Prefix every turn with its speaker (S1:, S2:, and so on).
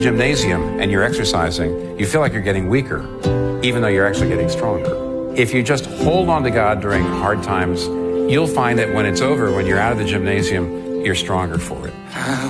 S1: gymnasium and you're exercising, you feel like you're getting weaker, even though you're actually getting stronger. If you just hold on to God during hard times, you'll find that when it's over, when you're out of the gymnasium, you're stronger for it.